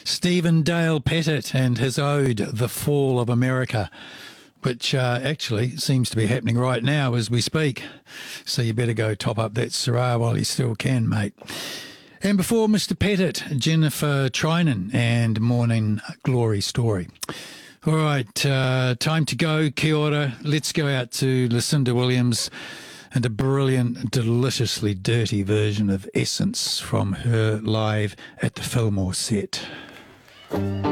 Stephen Dale Pettit and his ode, The Fall of America, which actually seems to be happening right now as we speak. So you better go top up that Syrah while you still can, mate. And before Mr. Pettit, Jennifer Trinan and Morning Glory Story. All right, time to go. Kia ora. Let's go out to Lucinda Williams and a brilliant, deliciously dirty version of Essence from her live at the Fillmore set.